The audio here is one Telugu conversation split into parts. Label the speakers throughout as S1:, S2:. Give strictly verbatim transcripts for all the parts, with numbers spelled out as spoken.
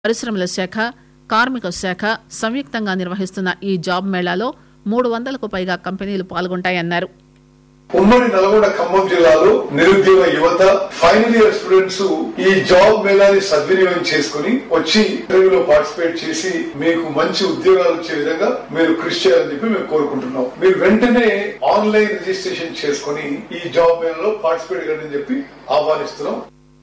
S1: పరిశ్రమల శాఖ, కార్మిక శాఖ సంయుక్తంగా నిర్వహిస్తున్న ఈ జాబ్ మేళాలో మూడు వందలకు పైగా కంపెనీలు పాల్గొంటాయన్నారు.
S2: ఉమ్మడి నల్గొండ ఖమ్మం జిల్లాలో నిరుద్యోగ యువత ఫైనల్ ఇయర్ స్టూడెంట్స్ ఈ జాబ్ మేళాని సద్వినియోగం చేసుకుని వచ్చి ఇంటర్వ్యూలో పార్టిసిపేట్ చేసి మీకు మంచి ఉద్యోగాలు వచ్చే విధంగా మీరు కృషి చేయాలని చెప్పి మేము కోరుకుంటున్నాం. మీరు వెంటనే ఆన్లైన్ రిజిస్ట్రేషన్ చేసుకుని ఈ జాబ్ మేళాలో పార్టిసిపేట్ చేయాలని చెప్పి ఆహ్వానిస్తున్నాం.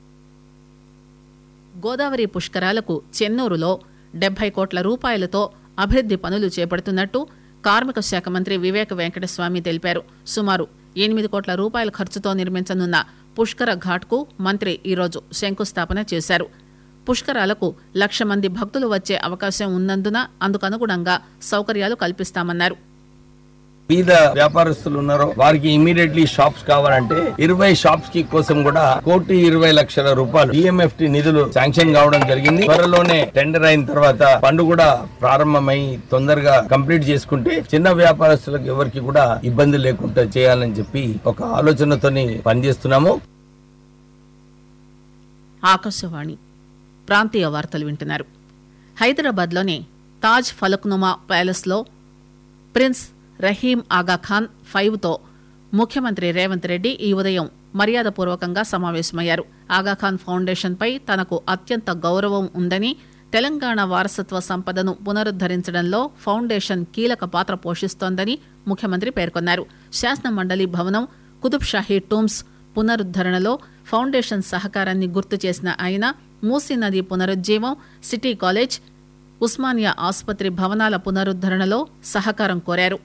S1: గోదావరి పుష్కరాలకు చెన్నూరులో డెబ్బై కోట్ల రూపాయలతో అభివృద్ది పనులు చేపడుతున్నట్టు కార్మిక శాఖ మంత్రి వివేక వెంకటస్వామి తెలిపారు. సుమారు ఎనిమిది కోట్ల రూపాయల ఖర్చుతో నిర్మించనున్న పుష్కర ఘాట్ కు మంత్రి ఈరోజు శంకుస్థాపన చేశారు. పుష్కరాలకు లక్ష మంది భక్తులు వచ్చే అవకాశం ఉన్నందున అందుకనుగుణంగా సౌకర్యాలు కల్పిస్తామన్నారు.
S3: పేద వ్యాపారస్తులు ఉన్నారో వారికి ఇమీడియట్లీ షాప్స్ కావాలంటే ఇరవై షాప్స్ కి కోసం కూడా కోటి ఇరవై లక్షల రూపాయలు డిఎంఎఫ్టి నిధులు శాంక్షన్ కావడం జరిగింది. త్వరలోనే టెండర్ అయిన తర్వాత పనులు కూడా ప్రారంభమై తొందరగా కంప్లీట్ చేసుకుంటే చిన్న వ్యాపారస్తులకు ఎవరికి కూడా ఇబ్బంది లేకుండా చేయాలని చెప్పి ఒక ఆలోచనతోని పనిచేస్తున్నాము.
S1: ఆకాశవాణి ప్రాంతీయ వార్తలు వింటున్నారు. హైదరాబాద్ లోని తాజ్ ఫలక్నుమా ప్యాలెస్ లో ప్రిన్స్ రహీం ఆగాఖాన్ ఫైవ్ తో ముఖ్యమంత్రి రేవంత్ రెడ్డి ఈ ఉదయం మర్యాదపూర్వకంగా సమావేశమయ్యారు. ఆగాఖాన్ ఫౌండేషన్ పై తనకు అత్యంత గౌరవం ఉందని, తెలంగాణ వారసత్వ సంపదను పునరుద్దరించడంలో ఫౌండేషన్ కీలక పాత్ర పోషిస్తోందని ముఖ్యమంత్రి పేర్కొన్నారు. శాసన మండలి భవనం, కుతుబ్ షాహీ టూమ్స్ పునరుద్దరణలో ఫౌండేషన్ సహకారాన్ని గుర్తు చేసిన ఆయన మూసీ నది పునరుజ్జీవం, సిటీ కాలేజ్, ఉస్మానియా ఆసుపత్రి భవనాల పునరుద్దరణలో సహకారం కోరారు.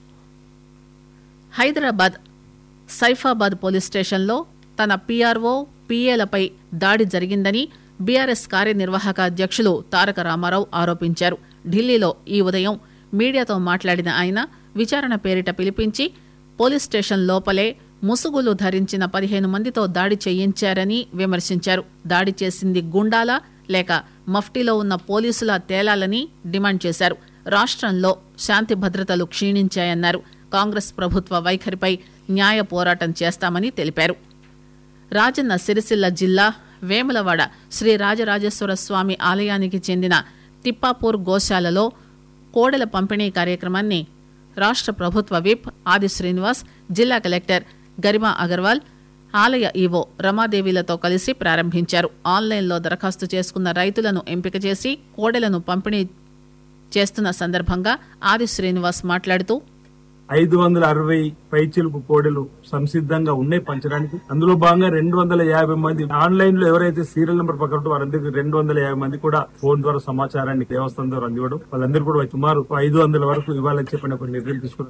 S1: హైదరాబాద్ సైఫాబాద్ పోలీస్ స్టేషన్లో తన పీఆర్ఓ, పీఏలపై దాడి జరిగిందని బీఆర్ఎస్ కార్యనిర్వాహక అధ్యక్షులు తారక రామారావు ఆరోపించారు. ఢిల్లీలో ఈ ఉదయం మీడియాతో మాట్లాడిన ఆయన విచారణ పేరిట పిలిపించి పోలీస్ స్టేషన్ లోపలే ముసుగులు ధరించిన పదిహేను మందితో దాడి చేయించారని విమర్శించారు. దాడి చేసింది గుండాలా లేక మఫ్టీలో ఉన్న పోలీసులా తేలాలని డిమాండ్ చేశారు. రాష్ట్రంలో శాంతి భద్రతలు క్షీణించాయన్నారు. కాంగ్రెస్ ప్రభుత్వ వైఖరిపై న్యాయ పోరాటం చేస్తామని తెలిపారు. రాజన్న సిరిసిల్ల జిల్లా వేములవాడ శ్రీ రాజరాజేశ్వర స్వామి ఆలయానికి చెందిన తిప్పాపూర్ గోశాలలో కోడెల పంపిణీ కార్యక్రమాన్ని రాష్ట్ర ప్రభుత్వ విప్ ఆది శ్రీనివాస్, జిల్లా కలెక్టర్ గరిమా అగర్వాల్, ఆలయ ఈవో రమాదేవిలతో కలిసి ప్రారంభించారు. ఆన్లైన్లో దరఖాస్తు చేసుకున్న రైతులను ఎంపిక చేసి కోడెలను పంపిణీ చేస్తున్న సందర్భంగా ఆది శ్రీనివాస్ మాట్లాడుతూ
S4: ఐదు వందల అరవై పైచిలుపు కోడెలు సంసిద్ధంగా ఉన్నాయి పంచడానికి. అందులో భాగంగా రెండు వందల యాభై మంది ఆన్లైన్ లో ఎవరైతే సీరియల్ నెంబర్ పక్కన వారందరికీ రెండు వందల యాభై మంది కూడా ఫోన్ ద్వారా సమాచారాన్ని దేవస్థానం ద్వారా అందివ్వడం, వాళ్ళందరూ కూడా సుమారు ఐదు వందల వరకు ఇవ్వాలని చెప్పిన కొన్ని నిర్ణయం తీసుకున్నారు.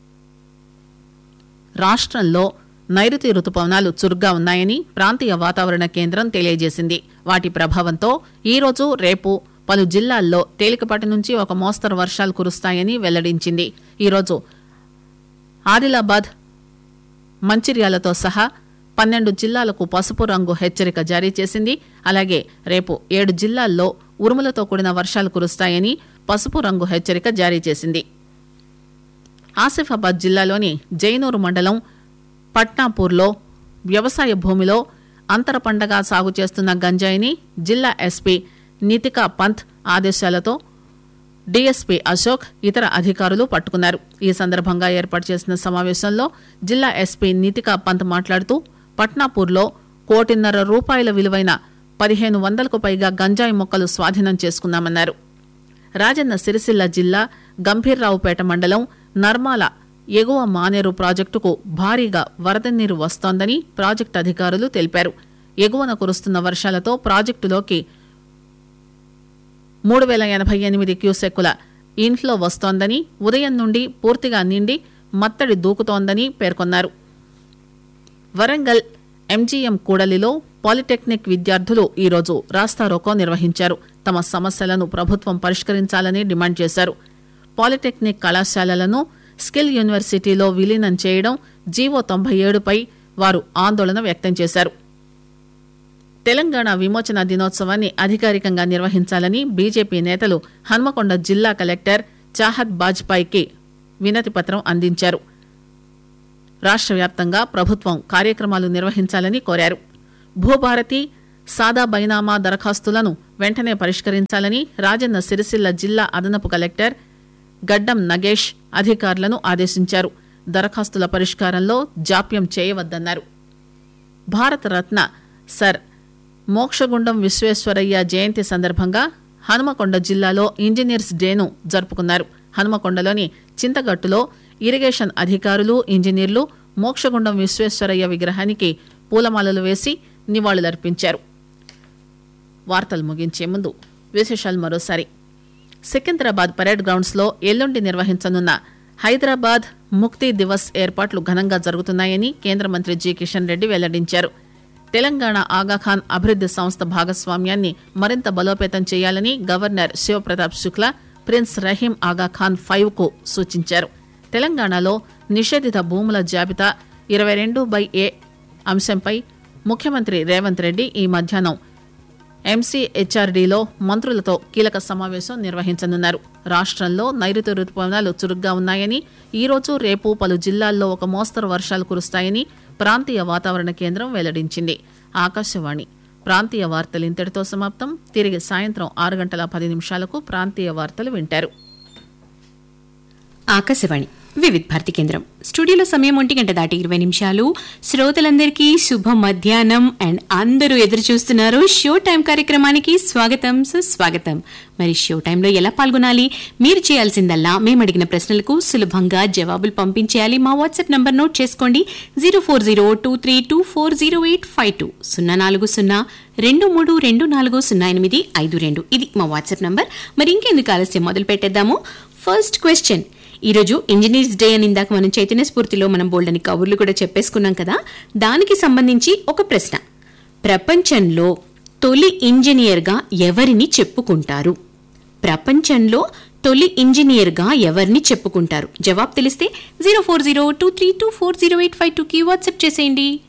S1: రాష్ట్రంలో నైరుతి రుతుపవనాలు చురుగ్గా ఉన్నాయని ప్రాంతీయ వాతావరణ కేంద్రం తెలియజేసింది. వాటి ప్రభావంతో ఈరోజు, రేపు పలు జిల్లాల్లో తేలికపాటి నుంచి ఒక మోస్తరు వర్షాలు కురుస్తాయని వెల్లడించింది. ఈరోజు ఆదిలాబాద్, మంచిర్యాలతో సహా పన్నెండు జిల్లాలకు పసుపు రంగు హెచ్చరిక జారీ చేసింది. అలాగే రేపు ఏడు జిల్లాల్లో ఉరుములతో కూడిన వర్షాలు కురుస్తాయని పసుపు రంగు హెచ్చరిక జారీ చేసింది. ఆసిఫాబాద్ జిల్లాలోని జైనూరు మండలం పట్నాపూర్లో వ్యవసాయ భూమిలో అంతర పంటగా సాగు చేస్తున్న గంజాయిని జిల్లా ఎస్పీ నితికా పంత్ ఆదేశాలతో డీఎస్పీ అశోక్, ఇతర అధికారులు పట్టుకున్నారు. ఈ సందర్భంగా ఏర్పాటు చేసిన సమావేశంలో జిల్లా ఎస్పీ నితికా పంత్ మాట్లాడుతూ పట్నాపూర్లో కోటిన్నర రూపాయల విలువైన పదిహేను వందలకు పైగా గంజాయి మొక్కలు స్వాధీనం చేసుకున్నామన్నారు. రాజన్న సిరిసిల్ల జిల్లా గంభీర్రావుపేట మండలం నర్మాల ఎగువ మానేరు ప్రాజెక్టుకు భారీగా వరద నీరు వస్తోందని ప్రాజెక్టు అధికారులు తెలిపారు. ఎగువన కురుస్తున్న వర్షాలతో ప్రాజెక్టులోకి మూడు వేల ఎనభై ఎనిమిది క్యూసెక్కుల ఇన్ఫ్లో వస్తోందని, ఉదయం నుండి పూర్తిగా నిండి మత్తడి దూకుతోందని పేర్కొన్నారు. వరంగల్ ఎంజీఎం కూడలిలో పాలిటెక్నిక్ విద్యార్థులు ఈరోజు రాస్తారోకో నిర్వహించారు. తమ సమస్యలను ప్రభుత్వం పరిష్కరించాలని డిమాండ్ చేశారు. పాలిటెక్నిక్ కళాశాలలను స్కిల్ యూనివర్సిటీలో విలీనం చేయడం, జీవో తొంభై ఏడుపై వారు ఆందోళన వ్యక్తం చేశారు. తెలంగాణ విమోచన దినోత్సవాన్ని అధికారికంగా నిర్వహించాలని బీజేపీ నేతలు హన్మకొండ జిల్లా కలెక్టర్ చాహత్ బాజ్పాయ్కి వినతి పత్రం అందించారు. రాష్ట్ర వ్యాప్తంగా ప్రభుత్వం కార్యక్రమాలు నిర్వహించాలని కోరారు. భూభారతి సాదా బైనామా దరఖాస్తులను వెంటనే పరిష్కరించాలని రాజన్న సిరిసిల్ల జిల్లా అదనపు కలెక్టర్ గడ్డం నగేష్ అధికారులను ఆదేశించారు. దరఖాస్తుల పరిష్కారంలో జాప్యం చేయవద్దన్నారు. భారతరత్న సర్ మోక్షగుండం విశ్వేశ్వరయ్య జయంతి సందర్భంగా హనుమకొండ జిల్లాలో ఇంజనీర్స్ డేను జరుపుకున్నారు. హనుమకొండలోని చింతగట్టులో ఇరిగేషన్ అధికారులు, ఇంజనీర్లు మోక్షగుండం విశ్వేశ్వరయ్య విగ్రహానికి పూలమాలలు వేసి నివాళులర్పించారు. వార్తలు ముగించే ముందు విశేషాలు మరోసారి. సికింద్రాబాద్ పరేడ్ గ్రౌండ్స్ లో ఎల్లుండి నిర్వహించనున్న హైదరాబాద్ ముక్తి దివస్ ఏర్పాట్లు ఘనంగా జరుగుతున్నాయని కేంద్ర మంత్రి జి కిషన్ రెడ్డి వెల్లడించారు. తెలంగాణ ఆగాఖాన్ అభివృద్ది సంస్థ భాగస్వామ్యాన్ని మరింత బలోపేతం చేయాలని governor Shiv Pratap Shukla prince Rahim Aga Khan five కు సూచించారు. తెలంగాణలో నిషేధిత భూముల జాబితా ఇరవై రెండు బై ఏ అంశంపై ముఖ్యమంత్రి రేవంత్ రెడ్డి ఈ మధ్యాహ్నం ఎంసీహెచ్ఆర్డీలో మంత్రులతో కీలక సమావేశం నిర్వహించనున్నారు. రాష్ట్రంలో నైరుతి రుతుపవనాలు చురుగ్గా ఉన్నాయని, ఈ రోజు రేపు పలు జిల్లాల్లో ఒక మోస్తరు వర్షాలు కురుస్తాయని ప్రాంతీయ వాతావరణ కేంద్రం వెల్లడించింది. ఆకాశవాణి ప్రాంతీయ వార్తలు ఇంతటితో సమాప్తం. తిరిగి సాయంత్రం ఆరు గంటల పది నిమిషాలకు ప్రాంతీయ వార్తలు వింటారు.
S5: ఆకాశవాణి వివిధ భారతి కేంద్రం స్టూడియోలో సమయం ఒంటి గంట దాటి ఇరవై నిమిషాలు. శ్రోతలందరికీ శుభ మధ్యాహ్నం. అండ్ అందరూ ఎదురు చూస్తున్నారు షో టైం కార్యక్రమానికి. స్వాగతం, సుస్వాగతం. మరి షో టైంలో ఎలా పాల్గొనాలి? మీరు చేయాల్సిందల్లా మేము అడిగిన ప్రశ్నలకు సులభంగా జవాబులు పంపించేయాలి. మా వాట్సాప్ నంబర్ నోట్ చేసుకోండి. Zero four zero two three two four zero eight five two సున్నా నాలుగు సున్నా రెండు మూడు రెండు నాలుగు సున్నా ఎనిమిది ఐదు రెండు ఇది మా వాట్సాప్ నంబర్. మరి ఇంకెందుకు ఆలస్యం, మొదలు పెట్టేద్దాము. First question. ఈ రోజు ఇంజనీర్స్ డే అని ఇందాక మనం చైతన్య స్ఫూర్తిలో మనం బోల్డని కబుర్లు కూడా చెప్పేసుకున్నాం కదా. దానికి సంబంధించి ఒక ప్రశ్న. ప్రపంచంలో తొలి ఇంజనీర్ గా ఎవరిని చెప్పుకుంటారు? ప్రపంచంలో తొలి ఇంజనీర్ గా ఎవరిని చెప్పుకుంటారు? జవాబు తెలిస్తే zero four zero two three two four zero eight five two కి వాట్సాప్ చేసేయండి.